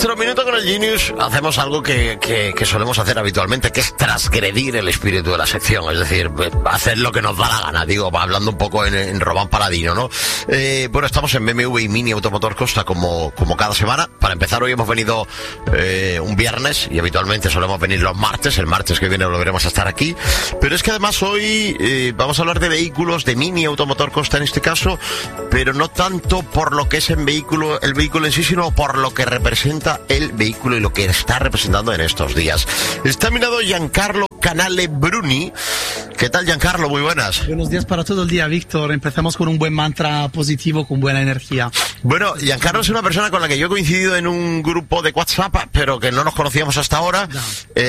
nuestro Minuto con el Genius hacemos algo que solemos hacer habitualmente, que es transgredir el espíritu de la sección, es decir, hacer lo que nos da la gana, digo, hablando un poco en Román Paladino, ¿no? Bueno, estamos en BMW y Mini Automotor Costa como cada semana. Para empezar, hoy hemos venido un viernes y habitualmente solemos venir los martes. El martes que viene volveremos a estar aquí. Pero es que además hoy vamos a hablar de vehículos, de Mini Automotor Costa en este caso, pero no tanto por lo que es el vehículo en sí, sino por lo que representa el vehículo y lo que está representando en estos días. Está mirado Giancarlo Canale Bruni. ¿Qué tal, Giancarlo? Muy buenas. Buenos días para todo el día, Víctor. Empezamos con un buen mantra positivo, con buena energía. Bueno, Giancarlo es una persona con la que yo he coincidido en un grupo de WhatsApp, pero que no nos conocíamos hasta ahora. No.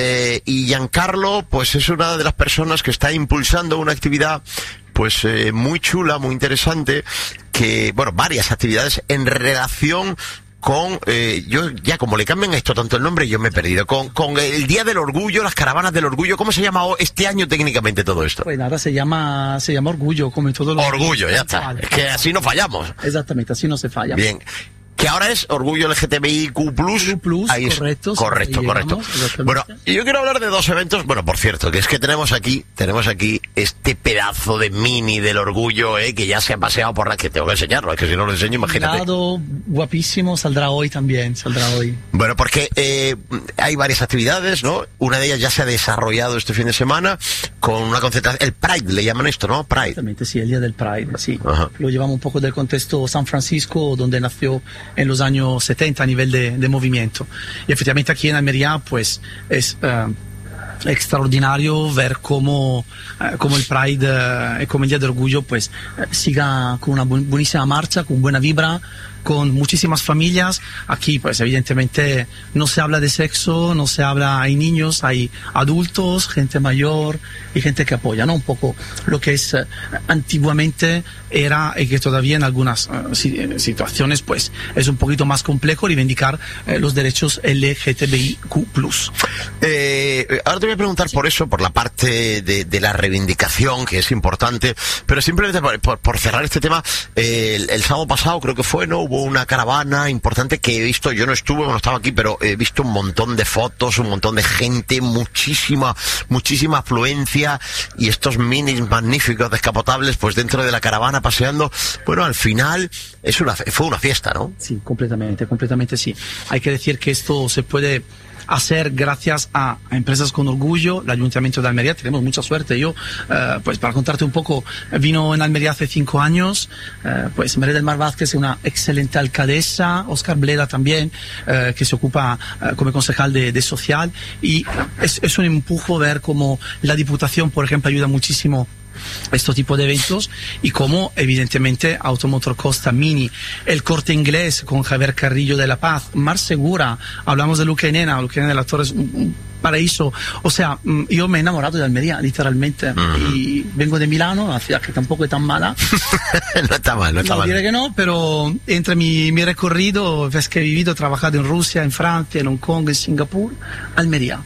Y Giancarlo, pues es una de las personas que está impulsando una actividad pues muy chula, muy interesante, que, bueno, varias actividades en relación con, yo ya como le cambian esto tanto el nombre, yo me he perdido, con el Día del Orgullo, las caravanas del Orgullo. ¿Cómo se llama este año técnicamente todo esto? Pues nada, se llama Orgullo, como todo lo Orgullo, ya está. Es que así no fallamos. Exactamente, así no se falla. Bien. Que ahora es Orgullo LGTBIQ+. Ahí es, correcto. Bueno, y yo quiero hablar de dos eventos. Bueno, por cierto, que es que tenemos aquí este pedazo de Mini del Orgullo, que ya se ha paseado por la que tengo que enseñarlo, es que si no lo enseño, imagínate. Guapísimo, saldrá hoy. Bueno, porque hay varias actividades, ¿no? Una de ellas ya se ha desarrollado este fin de semana con una concentración, el Pride le llaman esto, ¿no? Pride. Exactamente, sí, el Día del Pride, sí. Ajá. Lo llevamos un poco del contexto San Francisco, donde nació en los años 70 a nivel de movimiento. Y efectivamente aquí en Almería pues es extraordinario ver cómo el Pride y como el Día del Orgullo pues siga con una buenísima marcha, con buena vibra, con muchísimas familias. Aquí pues evidentemente no se habla de sexo, no se habla, hay niños, hay adultos, gente mayor y gente que apoya, ¿no? Un poco lo que es antiguamente era y que todavía en algunas situaciones pues es un poquito más complejo reivindicar los derechos LGTBIQ+. Ahora te voy a preguntar por eso, por la parte de la reivindicación, que es importante, pero simplemente por cerrar este tema, el sábado pasado creo que fue, ¿no? Hubo una caravana importante que he visto, yo no estaba aquí, pero he visto un montón de fotos, un montón de gente, muchísima afluencia, y estos minis magníficos descapotables pues dentro de la caravana paseando. Bueno, al final fue una fiesta, ¿no? Sí, completamente sí. Hay que decir que esto se puede hacer gracias a empresas con orgullo. El Ayuntamiento de Almería, tenemos mucha suerte. Yo, pues para contarte un poco, vino en Almería hace 5 años, pues María del Mar Vázquez es una excelente alcaldesa, Óscar Bleda también, que se ocupa como concejal de social, y es un empujo ver cómo la Diputación, por ejemplo, ayuda muchísimo este tipo de eventos, y como evidentemente Automotor Costa, Mini, el Corte Inglés con Javier Carrillo de La Paz, Mar Segura, hablamos de Luca y Nena de la Torre, es un paraíso. O sea, yo me he enamorado de Almería, literalmente. Y vengo de Milano, una ciudad que tampoco es tan mala. No está mal. No diré que no, pero entre mi recorrido, ves que he vivido, he trabajado en Rusia, en Francia, en Hong Kong, en Singapur, Almería.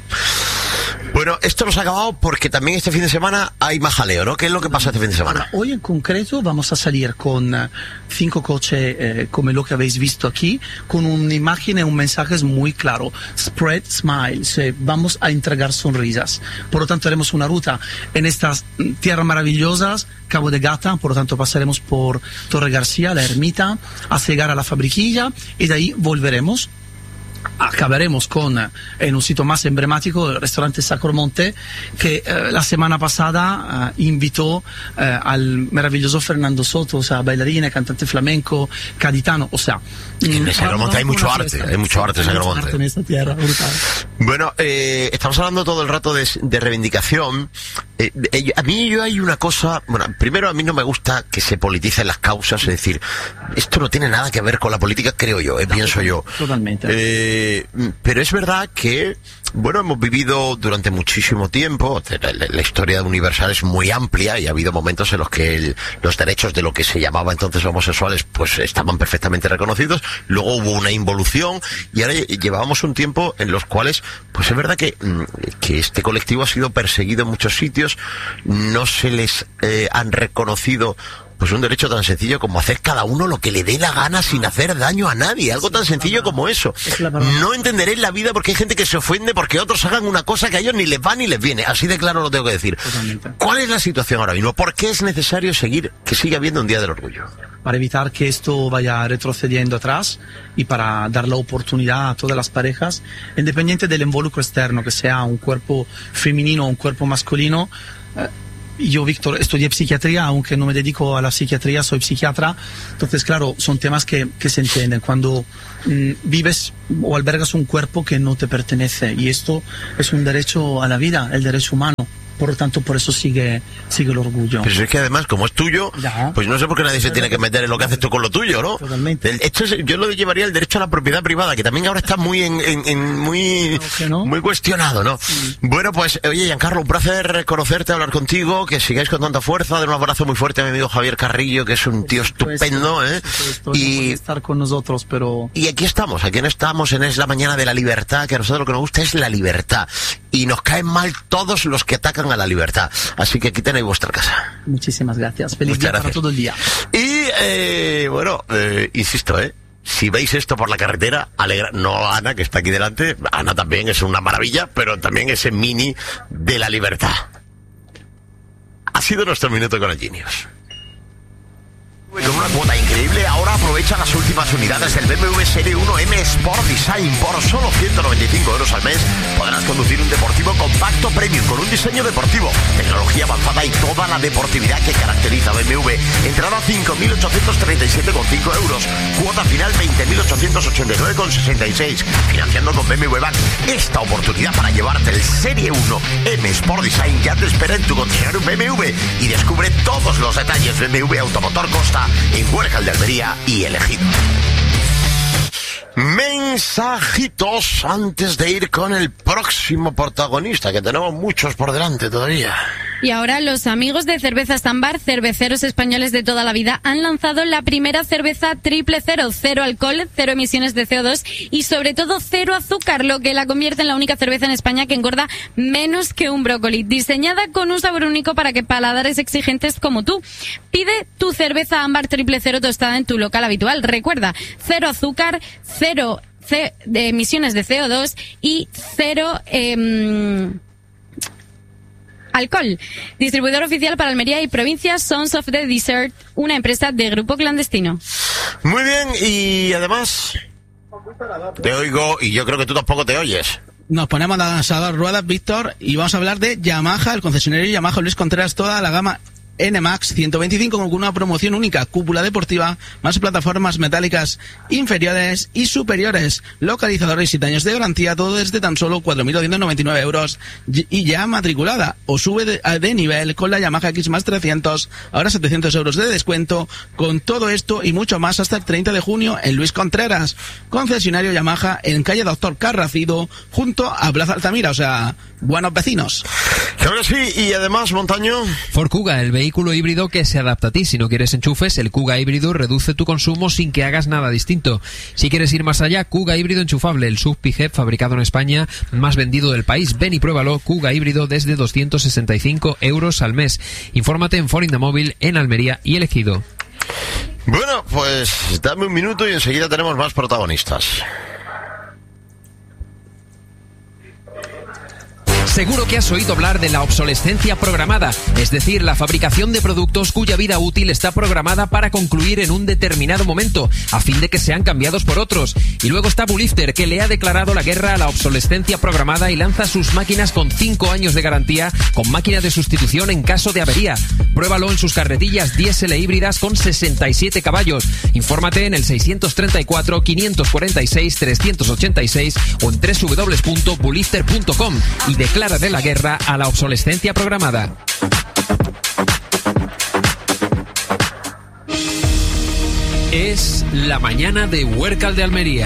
Bueno, esto nos ha acabado porque también este fin de semana hay más jaleo, ¿no? ¿Qué es lo que pasa este fin de semana? Hoy en concreto vamos a salir con 5 coches como lo que habéis visto aquí, con una imagen y un mensaje muy claro: Spread Smiles, vamos a entregar sonrisas. Por lo tanto, haremos una ruta en estas tierras maravillosas, Cabo de Gata, por lo tanto pasaremos por Torre García, la ermita, hasta llegar a la Fabriquilla, y de ahí volveremos. Acabaremos en un sitio más emblemático, el restaurante Sacromonte, que la semana pasada invitó al maravilloso Fernando Soto, o sea, bailarina, cantante flamenco, gaditano, o sea... En Sacromonte hay mucho arte en Sacromonte. Arte en esta tierra, brutal. Bueno, estamos hablando todo el rato de reivindicación. A mí hay una cosa, bueno, primero a mí no me gusta que se politicen las causas, es decir, esto no tiene nada que ver con la política, creo yo, pienso yo. Totalmente. Pero es verdad que, bueno, hemos vivido durante muchísimo tiempo, la historia de Universal es muy amplia y ha habido momentos en los que los derechos de lo que se llamaba entonces homosexuales pues estaban perfectamente reconocidos, luego hubo una involución y ahora llevábamos un tiempo en los cuales pues es verdad que este colectivo ha sido perseguido en muchos sitios, no se les han reconocido pues un derecho tan sencillo como hacer cada uno lo que le dé la gana sin hacer daño a nadie, algo tan sencillo como eso. No entenderéis la vida porque hay gente que se ofende porque otros hagan una cosa que a ellos ni les va ni les viene, así de claro lo tengo que decir. Totalmente. ¿Cuál es la situación ahora mismo? ¿Por qué es necesario que siga habiendo un Día del Orgullo? Para evitar que esto vaya retrocediendo atrás y para dar la oportunidad a todas las parejas, independiente del involucro externo, que sea un cuerpo femenino o un cuerpo masculino. Yo, Víctor, estudié psiquiatría, aunque no me dedico a la psiquiatría, soy psiquiatra. Entonces, claro, son temas que se entienden. Cuando vives o albergas un cuerpo que no te pertenece, y esto es un derecho a la vida, el derecho humano. Por lo tanto, por eso sigue el orgullo. Pero es que además, como es tuyo, ya, pues no sé por qué nadie se tiene que meter en lo que haces tú con lo tuyo, ¿no? Totalmente. Yo lo llevaría el derecho a la propiedad privada, que también ahora está muy muy cuestionado, ¿no? Sí. Bueno, pues, oye, Giancarlo, un placer conocerte, hablar contigo, que sigáis con tanta fuerza. De un abrazo muy fuerte a mi amigo Javier Carrillo, que es un tío estupendo, ¿eh? Y estar con nosotros, pero... Y aquí estamos en Es la Mañana de la Libertad, que a nosotros lo que nos gusta es la libertad. Y nos caen mal todos los que atacan a la libertad. Así que aquí tenéis vuestra casa. Muchísimas gracias. Feliz día para todo el día. Y bueno, insisto, si veis esto por la carretera, no a Ana, que está aquí delante. Ana también es una maravilla, pero también ese mini de la libertad. Ha sido nuestro minuto con el Genius. Con una cuota increíble, ahora aprovecha las últimas unidades del BMW Serie 1 M Sport Design. Por solo 195 euros al mes podrás conducir un deportivo compacto premium con un diseño deportivo, tecnología avanzada y toda la deportividad que caracteriza a BMW. Entrada 5.837,5 euros, cuota final 20.889,66, financiando con BMW Bank. Esta oportunidad para llevarte el Serie 1 M Sport Design ya te espera en tu concesionario BMW y descubre todos los detalles de BMW Automotor Costa en Huércal de Almería y Elegido. Mensajitos antes de ir con el próximo protagonista, que tenemos muchos por delante todavía. Y ahora los amigos de Cervezas Ámbar, cerveceros españoles de toda la vida, han lanzado la primera cerveza triple cero, cero alcohol, cero emisiones de CO2 y sobre todo cero azúcar, lo que la convierte en la única cerveza en España que engorda menos que un brócoli. Diseñada con un sabor único para que paladares exigentes como tú. Pide tu cerveza Ámbar triple cero tostada en tu local habitual. Recuerda, cero azúcar, cero de emisiones de CO2 y cero... alcohol. Distribuidor oficial para Almería y provincias, Sons of the Desert, una empresa de Grupo Clandestino. Muy bien, y además te oigo y yo creo que tú tampoco te oyes. Nos ponemos a dar ruedas, Víctor, y vamos a hablar de Yamaha, el concesionario Yamaha Luis Contreras, toda la gama NMAX 125 con una promoción única, cúpula deportiva, más plataformas metálicas inferiores y superiores, localizadores y daños de garantía, todo desde tan solo 4.299 euros y ya matriculada, o sube de nivel con la Yamaha X más 300, ahora 700 euros de descuento, con todo esto y mucho más hasta el 30 de junio en Luis Contreras, concesionario Yamaha en calle Doctor Carracido, junto a Plaza Altamira, o sea, buenos vecinos. Claro que sí, y además, Montaño... Ford Kuga, el vehículo híbrido que se adapta a ti. Si no quieres enchufes, el Kuga híbrido reduce tu consumo sin que hagas nada distinto. Si quieres ir más allá, Kuga híbrido enchufable, el SUV PHEV fabricado en España, más vendido del país. Ven y pruébalo, Kuga híbrido desde 265 euros al mes. Infórmate en Ford Móvil en Almería y Elegido. Bueno, pues dame un minuto y enseguida tenemos más protagonistas. Seguro que has oído hablar de la obsolescencia programada, es decir, la fabricación de productos cuya vida útil está programada para concluir en un determinado momento, a fin de que sean cambiados por otros. Y luego está Bulifter, que le ha declarado la guerra a la obsolescencia programada y lanza sus máquinas con 5 años de garantía, con máquina de sustitución en caso de avería. Pruébalo en sus carretillas diésel e híbridas con 67 caballos. Infórmate en el 634 546 386 o en www.bulifter.com y declara de la guerra a la obsolescencia programada. Es la mañana de Huércal de Almería.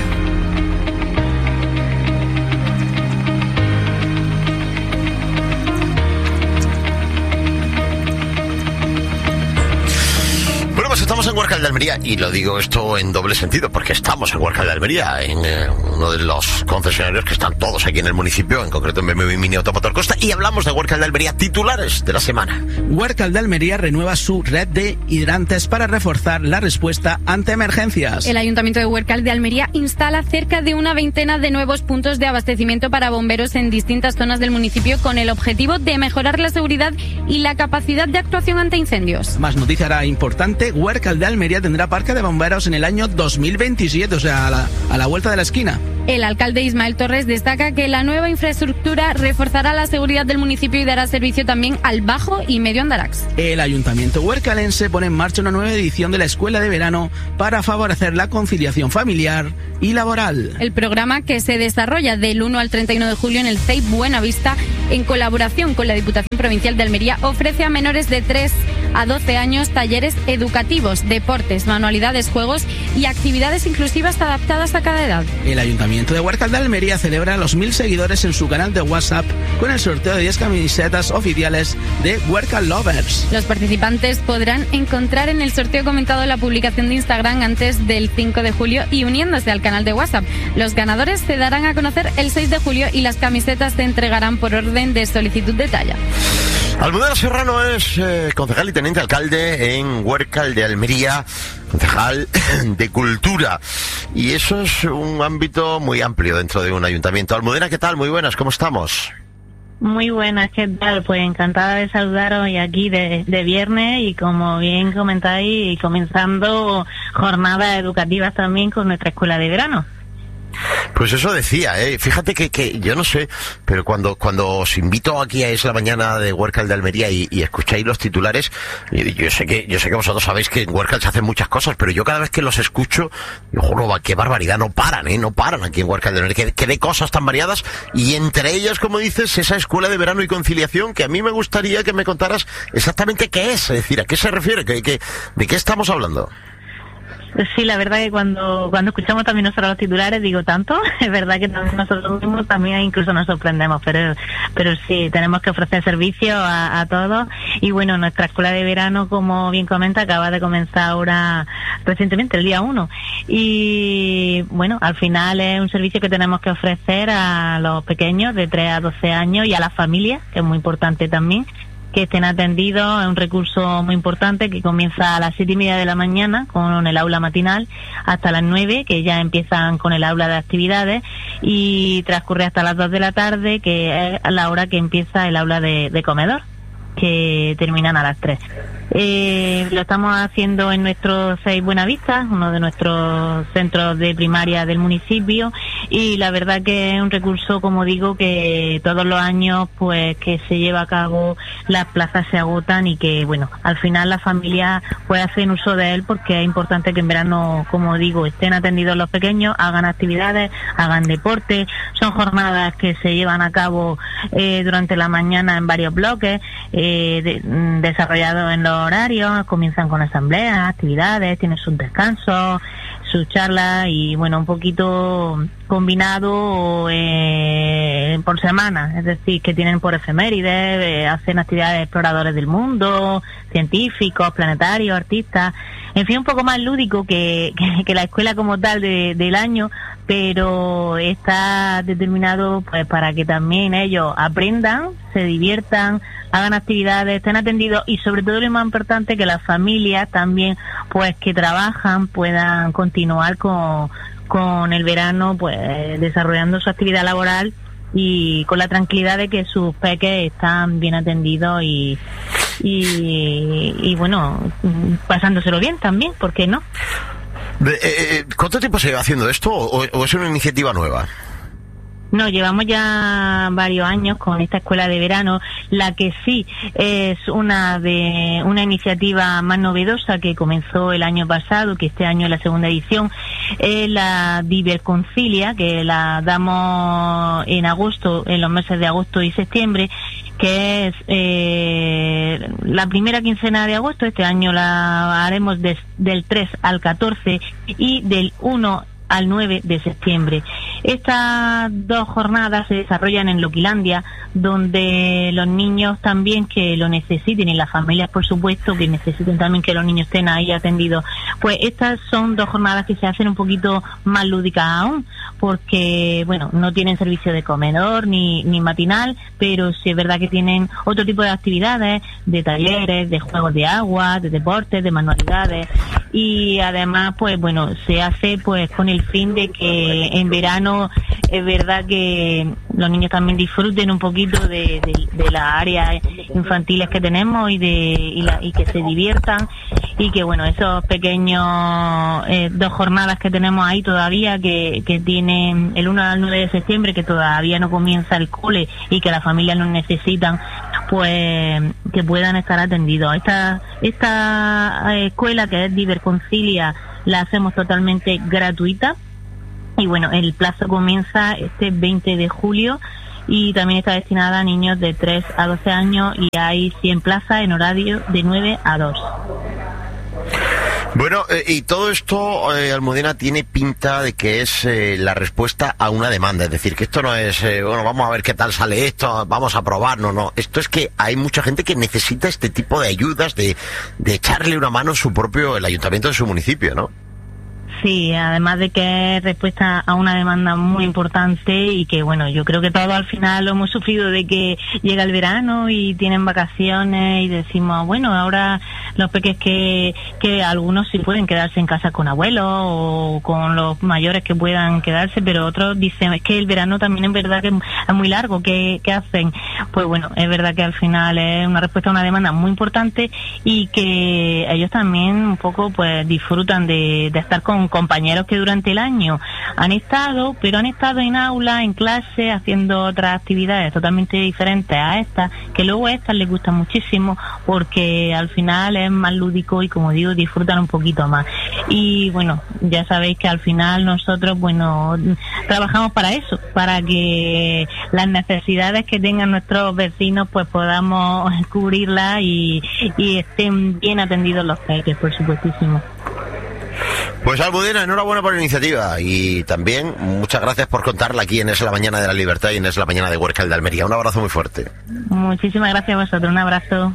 estamos en Huércal de Almería, y lo digo esto en doble sentido, porque estamos en Huércal de Almería, en uno de los concesionarios que están todos aquí en el municipio, en concreto en BMW Mini Automotor Costa, y hablamos de Huércal de Almería, titulares de la semana. Huércal de Almería renueva su red de hidrantes para reforzar la respuesta ante emergencias. El Ayuntamiento de Huércal de Almería instala cerca de una veintena de nuevos puntos de abastecimiento para bomberos en distintas zonas del municipio con el objetivo de mejorar la seguridad y la capacidad de actuación ante incendios. Más noticia ahora importante, Huércal de Almería tendrá parque de bomberos en el año 2027, o sea, a la vuelta de la esquina. El alcalde Ismael Torres destaca que la nueva infraestructura reforzará la seguridad del municipio y dará servicio también al Bajo y Medio Andarax. El Ayuntamiento huércalense pone en marcha una nueva edición de la Escuela de Verano para favorecer la conciliación familiar y laboral. El programa, que se desarrolla del 1 al 31 de julio en el CEIP Buenavista, en colaboración con la Diputación Provincial de Almería, ofrece a menores de 3 a 12 años talleres educativos, deportes, manualidades, juegos y actividades inclusivas adaptadas a cada edad. El Ayuntamiento de Huércal de Almería celebra los 1000 seguidores en su canal de WhatsApp con el sorteo de 10 camisetas oficiales de Huércal Lovers. Los participantes podrán encontrar en el sorteo comentado la publicación de Instagram antes del 5 de julio y uniéndose al canal de WhatsApp. Los ganadores se darán a conocer el 6 de julio y las camisetas se entregarán por orden de solicitud de talla. Almudena Serrano es concejal y teniente alcalde en Huércal de Almería, concejal de Cultura. Y eso es un ámbito muy amplio dentro de un ayuntamiento. Almudena, ¿qué tal? Muy buenas, ¿cómo estamos? Muy buenas, ¿qué tal? Pues encantada de saludaros hoy aquí de viernes y como bien comentáis, comenzando jornadas educativas también con nuestra escuela de verano. Pues eso decía, fíjate que yo no sé, pero cuando os invito aquí a Es la Mañana de Huércal de Almería y escucháis los titulares, yo sé que vosotros sabéis que en Huércal se hacen muchas cosas, pero yo cada vez que los escucho, yo juro, qué barbaridad, no paran aquí en Huércal de Almería, que de cosas tan variadas, y entre ellas, como dices, esa escuela de verano y conciliación, que a mí me gustaría que me contaras exactamente qué es, es decir, a qué se refiere, de qué estamos hablando. Sí, la verdad que cuando escuchamos también nosotros los titulares, digo tanto, es verdad que también nosotros mismos también incluso nos sorprendemos, pero sí, tenemos que ofrecer servicio a todos. Y bueno, nuestra escuela de verano, como bien comenta, acaba de comenzar ahora recientemente, el día 1. Y bueno, al final es un servicio que tenemos que ofrecer a los pequeños de 3 a 12 años y a las familias, que es muy importante también, que estén atendidos. Es un recurso muy importante que comienza a las 7:30 de la mañana con el aula matinal hasta las 9, que ya empiezan con el aula de actividades, y transcurre hasta las 2 de la tarde, que es a la hora que empieza el aula de comedor, que terminan a las 3. Lo estamos haciendo en nuestro CEIP Buenavista, uno de nuestros centros de primaria del municipio, y la verdad que es un recurso, como digo, que todos los años pues que se lleva a cabo, las plazas se agotan y que bueno, al final la familia pues hacen uso de él, porque es importante que en verano, como digo, estén atendidos los pequeños, hagan actividades, hagan deporte. Son jornadas que se llevan a cabo durante la mañana en varios bloques desarrollados en los horarios. Comienzan con asambleas, actividades, tienen sus descansos, sus charlas, y bueno, un poquito combinado por semana, es decir, que tienen por efemérides, hacen actividades de exploradores del mundo, científicos, planetarios, artistas, en fin, un poco más lúdico que la escuela como tal del año, pero está determinado pues para que también ellos aprendan, se diviertan, hagan actividades, estén atendidos, y sobre todo lo más importante, que las familias también pues que trabajan puedan continuar con el verano pues desarrollando su actividad laboral y con la tranquilidad de que sus peques están bien atendidos y bueno, pasándoselo bien también, ¿por qué no? ¿Cuánto tiempo se lleva haciendo esto o es una iniciativa nueva? No, llevamos ya varios años con esta escuela de verano. La que sí es una iniciativa más novedosa que comenzó el año pasado, que este año es la segunda edición, es la Diverconcilia, que la damos en agosto, en los meses de agosto y septiembre, que es la primera quincena de agosto. Este año la haremos del 3 al 14 y del 1 al 9 de septiembre. Estas 2 jornadas se desarrollan en Loquilandia, donde los niños también que lo necesiten, y las familias por supuesto que necesiten también que los niños estén ahí atendidos, pues estas son 2 jornadas que se hacen un poquito más lúdicas aún, porque bueno, no tienen servicio de comedor ni matinal, pero sí es verdad que tienen otro tipo de actividades, de talleres, de juegos de agua, de deportes, de manualidades, y además pues bueno, se hace pues con el fin de que en verano es verdad que los niños también disfruten un poquito de las áreas infantiles que tenemos y que se diviertan, y que bueno, esos pequeños 2 jornadas que tenemos ahí todavía que tienen el 1 al 9 de septiembre, que todavía no comienza el cole y que las familias nos necesitan, pues que puedan estar atendidos. Esta escuela, que es Diverconcilia, la hacemos totalmente gratuita, y bueno, el plazo comienza este 20 de julio y también está destinada a niños de 3 a 12 años y hay 100 plazas en horario de 9 a 2. Bueno, y todo esto, Almudena, tiene pinta de que es la respuesta a una demanda. Es decir, que esto no es, bueno, vamos a ver qué tal sale esto, vamos a probar, no. Esto es que hay mucha gente que necesita este tipo de ayudas, de echarle una mano el ayuntamiento de su municipio, ¿no? Sí, además de que es respuesta a una demanda muy importante, y que bueno, yo creo que todos al final lo hemos sufrido, de que llega el verano y tienen vacaciones y decimos, bueno, ahora los peques que algunos sí pueden quedarse en casa con abuelos o con los mayores que puedan quedarse, pero otros dicen, es que el verano también es verdad que es muy largo, ¿qué hacen? Pues bueno, es verdad que al final es una respuesta a una demanda muy importante, y que ellos también un poco pues disfrutan de estar con compañeros que durante el año han estado en aula, en clase, haciendo otras actividades totalmente diferentes a estas, que luego a estas les gustan muchísimo porque al final es más lúdico y, como digo, disfrutan un poquito más. Y bueno, ya sabéis que al final nosotros, bueno, trabajamos para eso, para que las necesidades que tengan nuestros vecinos pues podamos cubrirlas y estén bien atendidos los peques, por supuestísimo. Pues Almudena, enhorabuena por la iniciativa, y también muchas gracias por contarla aquí en Es la Mañana de la Libertad y en Es la Mañana de Huércal de Almería. Un abrazo muy fuerte. Muchísimas gracias a vosotros, un abrazo.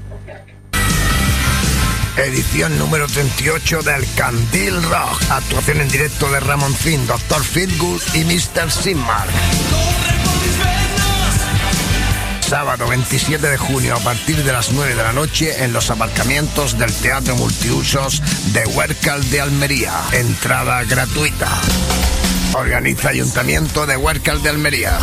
Edición número 38 del Candil Rock. Actuación en directo de Ramoncín, Dr. Feelgood y Mr. Sinmark. Sábado 27 de junio a partir de las 9 de la noche en los aparcamientos del Teatro Multiusos de Huércal de Almería. Entrada gratuita. Organiza Ayuntamiento de Huércal de Almería.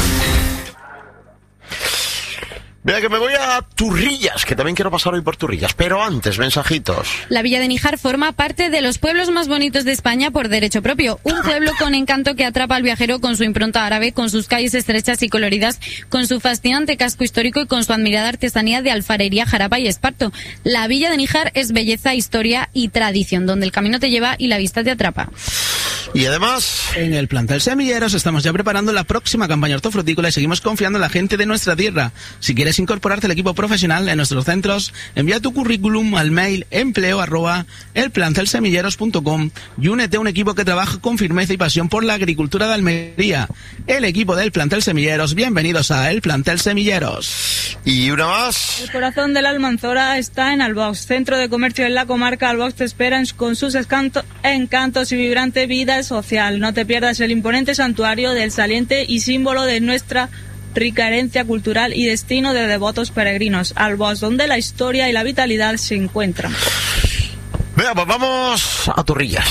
Mira que me voy a Turrillas, que también quiero pasar hoy por Turrillas, pero antes, mensajitos. La Villa de Níjar forma parte de los pueblos más bonitos de España por derecho propio. Un pueblo con encanto que atrapa al viajero con su impronta árabe, con sus calles estrechas y coloridas, con su fascinante casco histórico y con su admirada artesanía de alfarería, jarapa y esparto. La Villa de Níjar es belleza, historia y tradición, donde el camino te lleva y la vista te atrapa. Y además, en el Plantel Semilleros estamos ya preparando la próxima campaña hortofrutícola y seguimos confiando en la gente de nuestra tierra. Si quieres incorporarte al equipo profesional en nuestros centros, envía tu currículum al mail empleo@elplantelsemilleros.com y únete a un equipo que trabaja con firmeza y pasión por la agricultura de Almería. El equipo del Plantel Semilleros, bienvenidos a El Plantel Semilleros. Y una más. El corazón de la Almanzora está en Albox, centro de comercio en la comarca. Albox te espera con sus encantos y vibrante vida social. No te pierdas el imponente santuario del Saliente y símbolo de nuestra rica herencia cultural y destino de devotos peregrinos. Albox, donde la historia y la vitalidad se encuentran. Venga, pues vamos a Turrillas.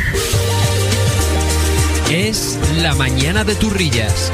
Es la mañana de Turrillas.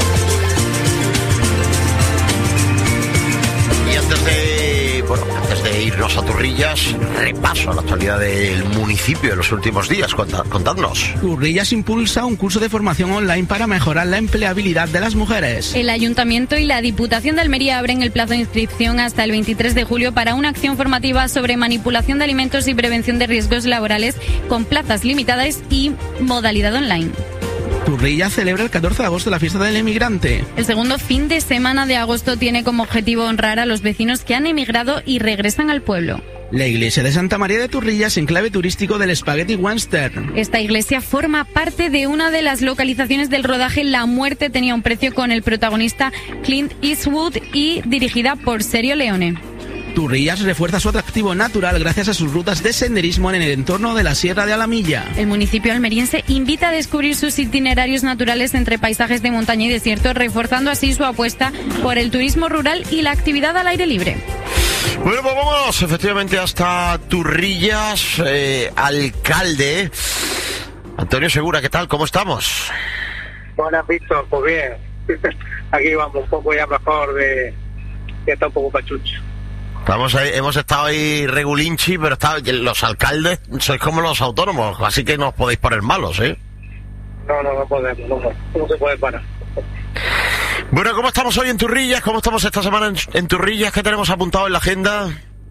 Y antes de irnos a Turrillas, repaso a la actualidad del municipio de los últimos días. Contadnos. Turrillas impulsa un curso de formación online para mejorar la empleabilidad de las mujeres. El Ayuntamiento y la Diputación de Almería abren el plazo de inscripción hasta el 23 de julio para una acción formativa sobre manipulación de alimentos y prevención de riesgos laborales con plazas limitadas y modalidad online. Turrillas celebra el 14 de agosto la fiesta del emigrante. El segundo fin de semana de agosto tiene como objetivo honrar a los vecinos que han emigrado y regresan al pueblo. La iglesia de Santa María de Turrillas, enclave turístico del Spaghetti Western. Esta iglesia forma parte de una de las localizaciones del rodaje La muerte tenía un precio, con el protagonista Clint Eastwood y dirigida por Sergio Leone. Turrillas refuerza su atractivo natural gracias a sus rutas de senderismo en el entorno de la Sierra de Alamilla. El municipio almeriense invita a descubrir sus itinerarios naturales entre paisajes de montaña y desierto, reforzando así su apuesta por el turismo rural y la actividad al aire libre. Bueno, pues vamos efectivamente hasta Turrillas, alcalde Antonio Segura, ¿qué tal? ¿Cómo estamos? Buenas, Víctor, pues bien. Aquí vamos un poco ya mejor de... Ya está un poco pachucho. Vamos ahí, hemos estado ahí regulinchi, pero los alcaldes sois como los autónomos, así que no os podéis poner malos, ¿eh? No podemos, no se puede parar. Bueno, ¿cómo estamos hoy en Turrillas? ¿Cómo estamos esta semana en Turrillas? ¿Qué tenemos apuntado en la agenda?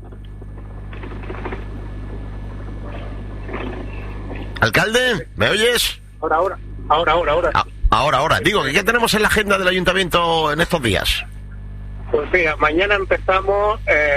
¿Alcalde? ¿Me oyes? Ahora. Ahora. Digo, ¿qué tenemos en la agenda del ayuntamiento en estos días? Pues mira, mañana empezamos...